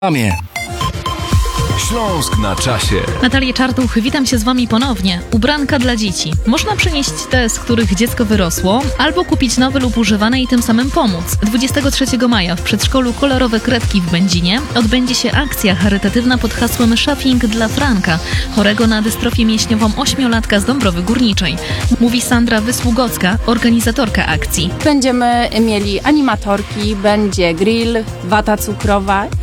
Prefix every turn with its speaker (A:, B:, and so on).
A: Mamie. Śląsk na czasie.
B: Natalia Czartuch, witam się z Wami ponownie. Ubranka dla dzieci. Można przynieść te, z których dziecko wyrosło, albo kupić nowe lub używane i tym samym pomóc. 23 maja w przedszkolu Kolorowe Kredki w Będzinie odbędzie się akcja charytatywna pod hasłem Shopping dla Franka, chorego na dystrofię mięśniową 8-latka z Dąbrowy Górniczej. Mówi Sandra Wysługocka, organizatorka akcji.
C: Będziemy mieli animatorki, będzie grill, wata cukrowa